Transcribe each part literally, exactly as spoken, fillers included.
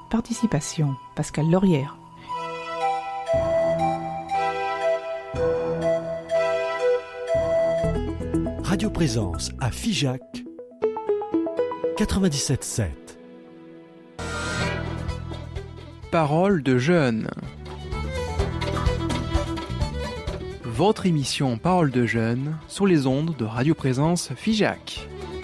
Participation, Pascal Laurière. Radio Présence à Figeac, quatre-vingt-dix-sept sept. Parole de jeunes. Votre émission Parole de jeunes sur les ondes de Radio Présence Figeac.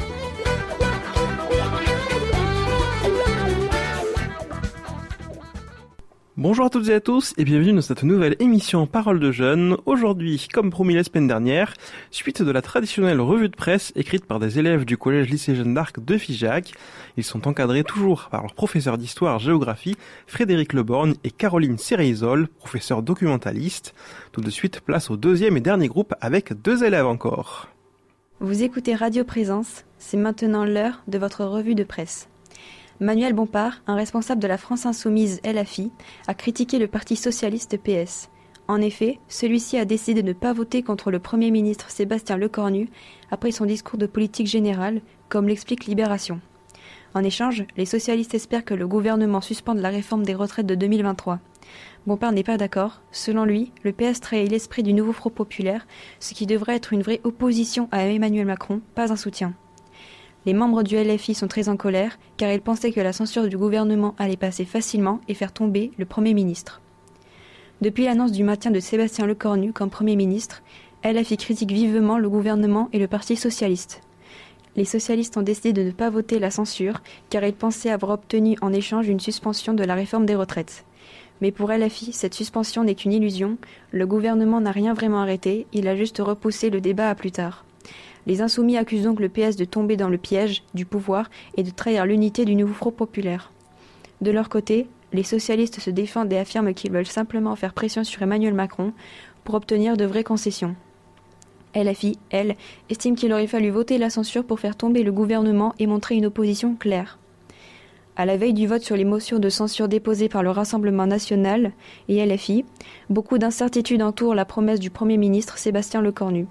Bonjour à toutes et à tous et bienvenue dans cette nouvelle émission Parole de jeunes. Aujourd'hui, comme promis la semaine dernière, suite de la traditionnelle revue de presse écrite par des élèves du collège lycée Jeanne d'Arc de Figeac. Ils sont encadrés toujours par leur professeur d'histoire-géographie Frédéric Leborgne et Caroline Céréisol, professeur documentaliste. Tout de suite, place au deuxième et dernier groupe avec deux élèves encore. Vous écoutez Radio Présence, c'est maintenant l'heure de votre revue de presse. Manuel Bompard, un responsable de la France Insoumise L F I, a critiqué le Parti Socialiste P S. En effet, celui-ci a décidé de ne pas voter contre le Premier ministre Sébastien Lecornu après son discours de politique générale, comme l'explique Libération. En échange, les socialistes espèrent que le gouvernement suspende la réforme des retraites de deux mille vingt-trois. Bompard n'est pas d'accord. Selon lui, le P S trahit l'esprit du nouveau Front populaire, ce qui devrait être une vraie opposition à Emmanuel Macron, pas un soutien. Les membres du L F I sont très en colère car ils pensaient que la censure du gouvernement allait passer facilement et faire tomber le Premier ministre. Depuis l'annonce du maintien de Sébastien Lecornu comme Premier ministre, L F I critique vivement le gouvernement et le Parti socialiste. Les socialistes ont décidé de ne pas voter la censure car ils pensaient avoir obtenu en échange une suspension de la réforme des retraites. Mais pour L F I, cette suspension n'est qu'une illusion. Le gouvernement n'a rien vraiment arrêté, il a juste repoussé le débat à plus tard. Les Insoumis accusent donc le P S de tomber dans le piège du pouvoir et de trahir l'unité du nouveau Front populaire. De leur côté, les socialistes se défendent et affirment qu'ils veulent simplement faire pression sur Emmanuel Macron pour obtenir de vraies concessions. L F I, elle, estime qu'il aurait fallu voter la censure pour faire tomber le gouvernement et montrer une opposition claire. À la veille du vote sur les motions de censure déposées par le Rassemblement national et L F I, beaucoup d'incertitudes entourent la promesse du Premier ministre Sébastien Lecornu.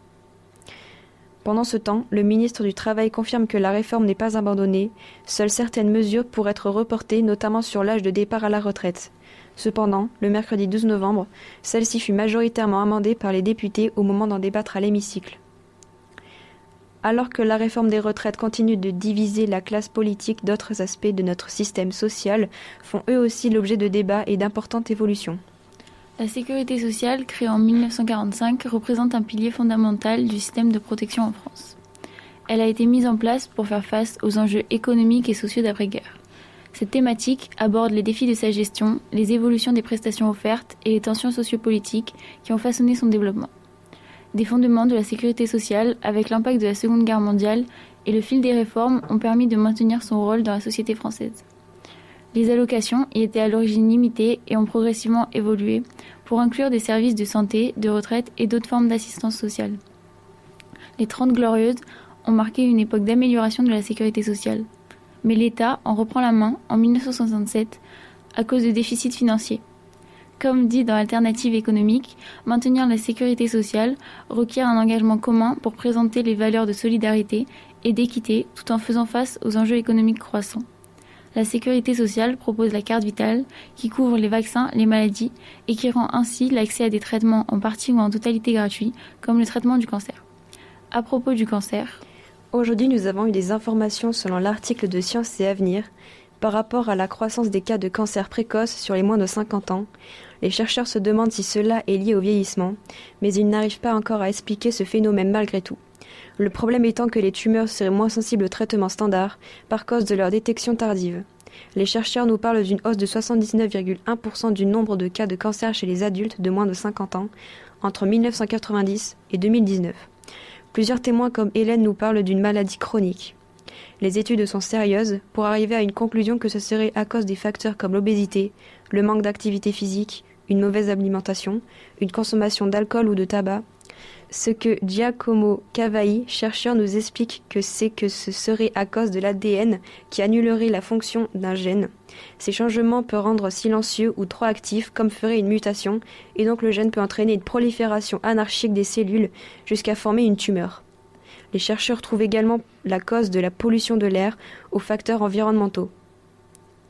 Pendant ce temps, le ministre du Travail confirme que la réforme n'est pas abandonnée. Seules certaines mesures pourraient être reportées, notamment sur l'âge de départ à la retraite. Cependant, le mercredi douze novembre, celle-ci fut majoritairement amendée par les députés au moment d'en débattre à l'hémicycle. Alors que la réforme des retraites continue de diviser la classe politique, d'autres aspects de notre système social font eux aussi l'objet de débats et d'importantes évolutions. La sécurité sociale, créée en mille neuf cent quarante-cinq, représente un pilier fondamental du système de protection en France. Elle a été mise en place pour faire face aux enjeux économiques et sociaux d'après-guerre. Cette thématique aborde les défis de sa gestion, les évolutions des prestations offertes et les tensions sociopolitiques qui ont façonné son développement. Des fondements de la sécurité sociale, avec l'impact de la Seconde Guerre mondiale et le fil des réformes, ont permis de maintenir son rôle dans la société française. Les allocations y étaient à l'origine limitées et ont progressivement évolué pour inclure des services de santé, de retraite et d'autres formes d'assistance sociale. Les Trente Glorieuses ont marqué une époque d'amélioration de la sécurité sociale. Mais l'État en reprend la main en mille neuf cent soixante-sept à cause de déficits financiers. Comme dit dans Alternative économique, maintenir la sécurité sociale requiert un engagement commun pour présenter les valeurs de solidarité et d'équité tout en faisant face aux enjeux économiques croissants. La sécurité sociale propose la carte vitale qui couvre les vaccins, les maladies et qui rend ainsi l'accès à des traitements en partie ou en totalité gratuits, comme le traitement du cancer. À propos du cancer, aujourd'hui nous avons eu des informations selon l'article de Sciences et Avenir par rapport à la croissance des cas de cancer précoce sur les moins de cinquante ans. Les chercheurs se demandent si cela est lié au vieillissement, mais ils n'arrivent pas encore à expliquer ce phénomène malgré tout. Le problème étant que les tumeurs seraient moins sensibles au traitement standard par cause de leur détection tardive. Les chercheurs nous parlent d'une hausse de soixante-dix-neuf virgule un pour cent du nombre de cas de cancer chez les adultes de moins de cinquante ans entre mille neuf cent quatre-vingt-dix et deux mille dix-neuf. Plusieurs témoins comme Hélène nous parlent d'une maladie chronique. Les études sont sérieuses pour arriver à une conclusion que ce serait à cause des facteurs comme l'obésité, le manque d'activité physique, une mauvaise alimentation, une consommation d'alcool ou de tabac. Ce que Giacomo Cavalli, chercheur, nous explique que c'est que ce serait à cause de l'A D N qui annulerait la fonction d'un gène. Ces changements peuvent rendre silencieux ou trop actifs comme ferait une mutation et donc le gène peut entraîner une prolifération anarchique des cellules jusqu'à former une tumeur. Les chercheurs trouvent également la cause de la pollution de l'air aux facteurs environnementaux.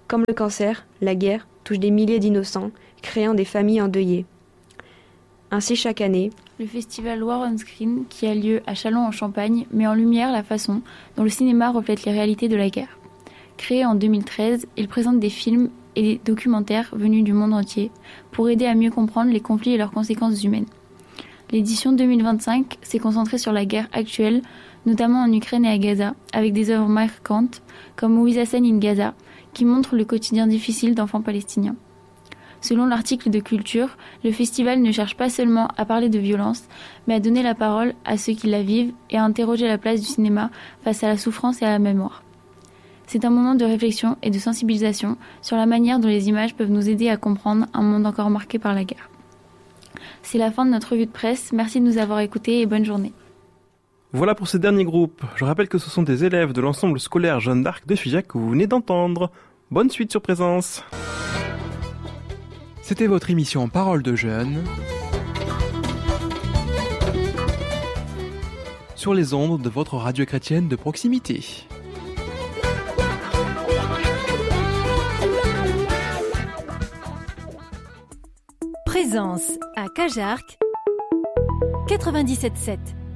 Comme le cancer, la guerre touche des milliers d'innocents, créant des familles endeuillées. Ainsi, chaque année, le festival War on Screen, qui a lieu à Châlons-en-Champagne, met en lumière la façon dont le cinéma reflète les réalités de la guerre. Créé en deux mille treize, il présente des films et des documentaires venus du monde entier pour aider à mieux comprendre les conflits et leurs conséquences humaines. L'édition deux mille vingt-cinq s'est concentrée sur la guerre actuelle, notamment en Ukraine et à Gaza, avec des œuvres marquantes comme Movies Hassan in Gaza, qui montre le quotidien difficile d'enfants palestiniens. Selon l'article de Culture, le festival ne cherche pas seulement à parler de violence, mais à donner la parole à ceux qui la vivent et à interroger la place du cinéma face à la souffrance et à la mémoire. C'est un moment de réflexion et de sensibilisation sur la manière dont les images peuvent nous aider à comprendre un monde encore marqué par la guerre. C'est la fin de notre revue de presse. Merci de nous avoir écoutés et bonne journée. Voilà pour ce dernier groupe. Je rappelle que ce sont des élèves de l'ensemble scolaire Jeanne d'Arc de Figeac que vous venez d'entendre. Bonne suite sur Présence. C'était votre émission Parole de Jeunes sur les ondes de votre radio chrétienne de proximité. Présence à Cajarc quatre-vingt-dix-sept virgule sept.